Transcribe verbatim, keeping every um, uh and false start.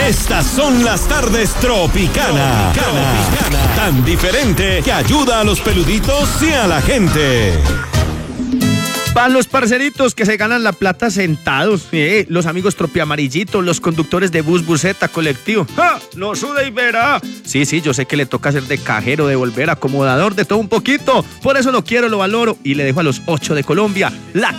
Estas son las tardes Tropicana. Tropicana. Tan diferente que ayuda a los peluditos y a la gente. Para los parceritos que se ganan la plata sentados, eh, los amigos tropiamarillitos, los conductores de bus, buseta, colectivo. ¡Ja! ¡No sude y verá! Sí, sí, yo sé que le toca ser de cajero, de volver, acomodador, de todo un poquito. Por eso lo quiero, lo valoro y le dejo a los ocho de Colombia la